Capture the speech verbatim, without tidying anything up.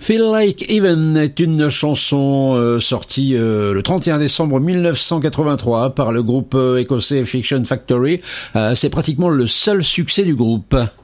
Feel Like Heaven est une chanson euh, sortie euh, le trente et un décembre mille neuf cent quatre-vingt-trois par le groupe euh, écossais Fiction Factory. Euh, c'est pratiquement le seul succès du groupe.